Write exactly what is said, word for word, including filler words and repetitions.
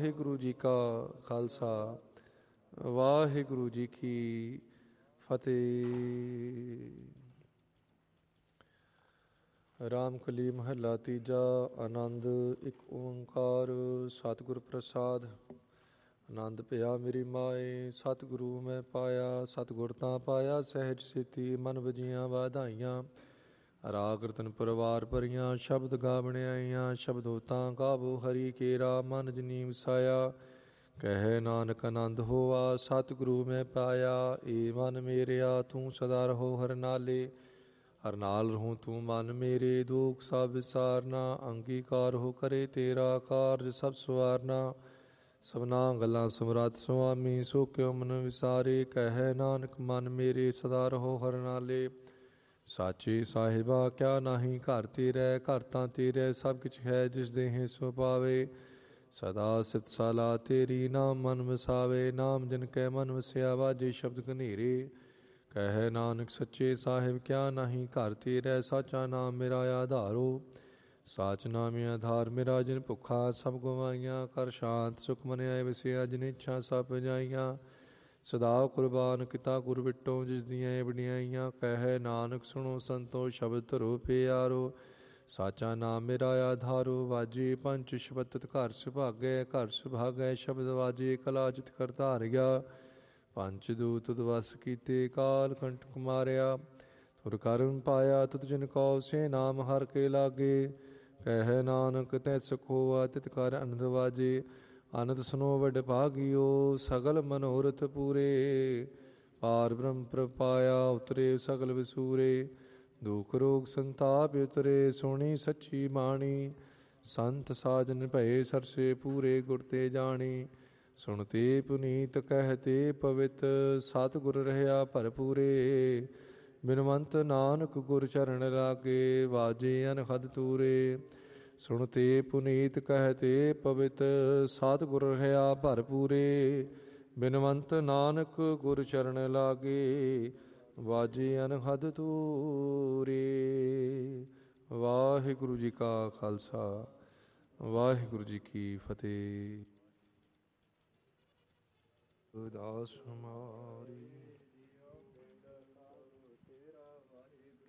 ਵਾਹਿਗੁਰੂ ਜੀ ਕਾ ਖਾਲਸਾ ਵਾਹਿਗੁਰੂ ਜੀ ਕੀ ਫਤਿਹ। ਰਾਮ ਕਲੀ ਮਹੱਲਾ ਤੀਜਾ। ਆਨੰਦ ਇੱਕ ਓੰਕਾਰ ਸਤਿਗੁਰ ਪ੍ਰਸਾਦ। ਆਨੰਦ ਭਇਆ ਮੇਰੀ ਮਾਏ ਸਤਿਗੁਰੂ ਮੈਂ ਪਾਇਆ। ਸਤਿਗੁਰ ਤਾਂ ਪਾਇਆ ਸਹਿਜ ਸੇਤੀ ਮਨ ਵਜੀਆਂ ਵਾਧਾਈਆਂ। ਰਾਗ ਰਤਨ ਪਰਵਾਰ ਭਰੀਆਂ ਸ਼ਬਦ ਗਾਵਣ ਆਈਆਂ। ਸ਼ਬਦੋ ਤਾਂ ਗਾਵੋ ਹਰੀ ਕੇਰਾ ਮਨ ਜਨੀ ਵਸਾਇਆ। ਕਹਿ ਨਾਨਕ ਆਨੰਦ ਹੋਆ ਸਤਿਗੁਰੂ ਮੈਂ ਪਾਇਆ। ਏ ਮਨ ਮੇਰਿਆ ਤੂੰ ਸਦਾ ਰਹੋ ਹਰ ਨਾਲੇ। ਹਰ ਨਾਲ ਰਹੂੰ ਤੂੰ ਮਨ ਮੇਰੇ ਦੁਖ ਸਭ ਵਿਸਾਰਨਾ। ਅੰਗੀਕਾਰ ਹੋ ਕਰੇ ਤੇਰਾ ਕਾਰਜ ਸਭ ਸਵਾਰਨਾ। ਸਭਨਾ ਗੱਲਾਂ ਸਮਰੱਥ ਸੁਆਮੀ ਸੋ ਕਿਉ ਮਨ ਵਿਸਾਰੇ। ਕਹਿ ਨਾਨਕ ਮਨ ਮੇਰੇ ਸਦਾ ਰਹੋ ਹਰ ਨਾਲੇ। ਸਾਚੇ ਸਾਹਿਬਾ ਕਿਆ ਨਾਹੀ ਘਰ ਤੇਰੇ। ਘਰ ਤਾਂ ਤੇਰੇ ਸਭ ਕਿਛ ਹੈ ਜਿਸ ਦੇਹ ਸੋ ਪਾਵੇ। ਸਦਾ ਸਿਫਤ ਸਾਲਾ ਤੇਰੀ ਨਾਮ ਮਨ ਵਸਾਵੇ। ਨਾਮ ਜਿਨ ਕੈ ਮਨ ਵਸਿਆ ਵਾਜੇ ਸ਼ਬਦ ਘਨੇਰੇ। ਕਹਿ ਨਾਨਕ ਸੱਚੇ ਸਾਹਿਬ ਕਿਆ ਨਾਹੀ ਘਰ ਤੇਰੇ। ਸਾਚਾ ਨਾਮ ਮੇਰਾ ਆਧਾਰੋ। ਸਾਚ ਨਾਮੇ ਆਧਾਰ ਮੇਰਾ ਜਿਨ ਭੁੱਖਾ ਸਭ ਗਵਾਈਆਂ। ਕਰ ਸ਼ਾਂਤ ਸੁਖ ਮਨ ਆਏ ਵਸਿਆ ਜਿਨ ਇੱਛਾ ਸਭ ਪੁਜਾਈਆਂ। ਸਦਾ ਕੁਰਬਾਨ ਕੀਤਾ ਗੁਰ ਵਿਟੋ ਜਿਸ ਦੀਆਂ ਵਡਿਆਈਆਂ। ਕਹਿ ਨਾਨਕ ਸੁਣੋ ਸੰਤੋ ਸ਼ਬਦ ਧਰੋ ਪਿਆਰੋ। ਸਾਚਾ ਨਾਮ ਮੇਰਾ ਆਧਾਰੋ। ਵਾਜੇ ਪੰਚ ਸ਼ਬਦਤ ਘਰ ਸੁਭਾਗੈ। ਘਰ ਸੁਭਾਗੈ ਸ਼ਬਦ ਵਾਜੇ ਕਲਾ ਜਿਤ ਕਰ ਧਾਰਿਆ। ਪੰਚ ਦੂਤ ਤੁਧ ਵਸ ਕੀਤੇ ਕਾਲ ਕੰਟਕ ਮਾਰਿਆ। ਤੁਰ ਕਰਮ ਪਾਇਆ ਤੁਧ ਜਿਨ ਕਉ ਸੇ ਨਾਮ ਹਰ ਕੇ ਲਾਗੇ। ਕਹਿ ਨਾਨਕ ਤੈ ਸੁਖ ਹੋਆ ਤਿਤ ਕਰ ਅਨੰਦ ਵਾਜੇ। ਅਨੰਦ ਸੁਨੋ ਵਡ ਭਾਗਿਓ ਸਗਲ ਮਨੋਰਥ ਪੂਰੇ। ਪਾਰ ਬ੍ਰਹਮ ਪ੍ਰਪਾਇਆ ਉਤਰੇ ਸਗਲ ਵਿਸੂਰੇ। ਦੁਖ ਰੋਗ ਸੰਤਾਪ ਉਤਰੇ ਸੁਣੀ ਸੱਚੀ ਬਾਣੀ। ਸੰਤ ਸਾਜਨ ਭਏ ਸਰਸੇ ਪੂਰੇ ਗੁਰ ਤੇ ਜਾਣੀ। ਸੁਣਤੇ ਪੁਨੀਤ ਕਹਿਤੇ ਪਵਿੱਤ ਸਤਿਗੁਰ ਰਹਿਆ ਭਰਪੂਰੇ। ਬਿਨਵੰਤ ਨਾਨਕ ਗੁਰ ਚਰਨ ਲਾਗੇ ਵਾਜੇ ਅਨਹਦ ਤੂਰੇ। ਸੁਣਤੇ ਪੁਨੀਤ ਕਹਿਤੇ ਪਵਿੱਤ ਸਤਿਗੁਰ ਰਹਿਆ ਭਰਪੂਰੇ। ਬਿਨਵੰਤ ਨਾਨਕ ਗੁਰ ਚਰਨ ਲਾਗੇ ਵਾਜੇ ਅਨਹਦ ਤੂਰੇ। ਵਾਹਿਗੁਰੂ ਜੀ ਕਾ ਖਾਲਸਾ ਵਾਹਿਗੁਰੂ ਜੀ ਕੀ ਫਤਿਹ। ਉਦਾਸ ਹਮਾਰੀ